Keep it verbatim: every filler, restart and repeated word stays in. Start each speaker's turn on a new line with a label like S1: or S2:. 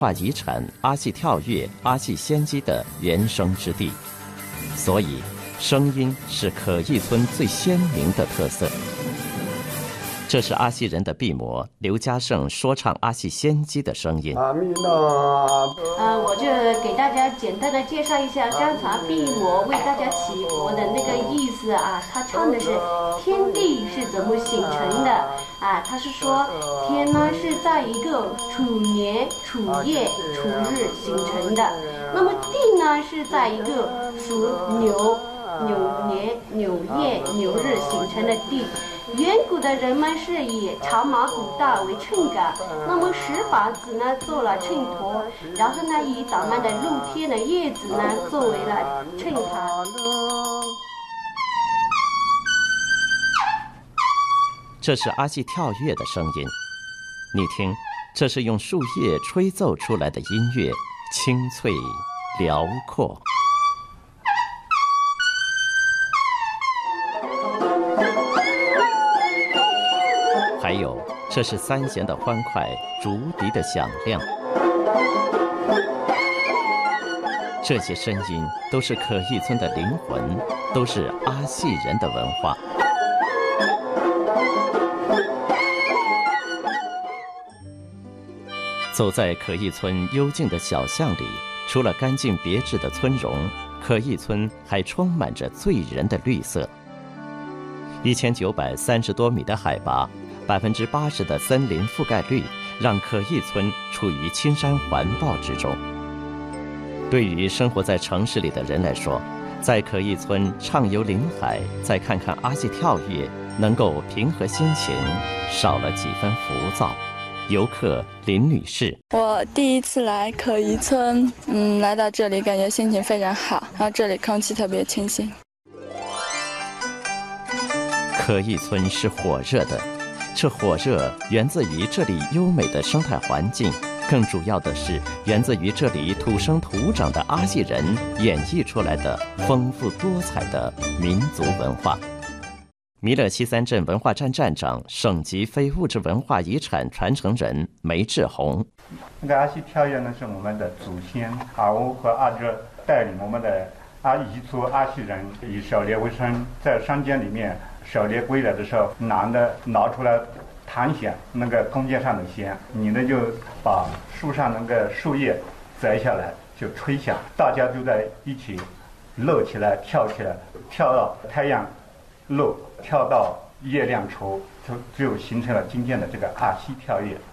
S1: 化遗产阿细跳跃、阿细仙姬的原生之地，所以声音是可义村最鲜明的特色。这是阿细人的毕摩刘家胜说唱阿细仙姬的声音。
S2: 阿弥陀佛。
S3: 呃，我就给大家简单的介绍一下刚才毕摩为大家祈福的那个意思啊。他唱的是天地是怎么形成的啊？他是说天呢是在一个楚年、楚夜、楚日形成的，那么地呢是在一个属牛、牛年、牛夜、牛日形成的地。远古的人们是以长马古道为秤杆，那么石板子呢做了秤砣，然后呢以倒满的露天的叶子呢作为了秤盘。
S1: 这是阿细跳跃的声音，你听，这是用树叶吹奏出来的音乐，清脆辽阔。还有，这是三弦的欢快，竹笛的响亮。这些声音都是可义村的灵魂，都是阿细人的文化。走在可义村幽静的小巷里，除了干净别致的村容，可义村还充满着醉人的绿色。一千九百三十多米的海拔，百分之八十的森林覆盖率，让可义村处于青山环抱之中。对于生活在城市里的人来说，在可义村畅游林海，再看看阿细跳跃，能够平和心情，少了几分浮躁。游客林女士，
S4: 我第一次来可义村，嗯，来到这里感觉心情非常好，然后这里空气特别清新。
S1: 可义村是火热的，这火热源自于这里优美的生态环境，更主要的是源自于这里土生土长的阿细人演绎出来的丰富多彩的民族文化。弥勒七三镇文化站站长、省级非物质文化遗产传承人梅志宏。
S5: 那个阿细跳跃呢，是我们的祖先阿欧和阿哲带领我们的阿彝族阿细人以狩猎为生，在山间里面狩猎归来的时候，男的拿出来弹弦，那个弓箭上的弦，女的就把树上那个树叶摘下来就吹响，大家就在一起乐起来，跳起来，跳到太阳落，跳到月亮出，就就形成了今天的这个阿细跳跃。